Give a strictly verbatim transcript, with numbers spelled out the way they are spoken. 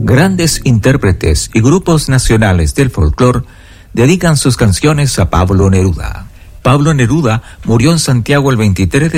Grandes intérpretes y grupos nacionales del folclore dedican sus canciones a Pablo Neruda. Pablo Neruda murió en Santiago el veintitrés de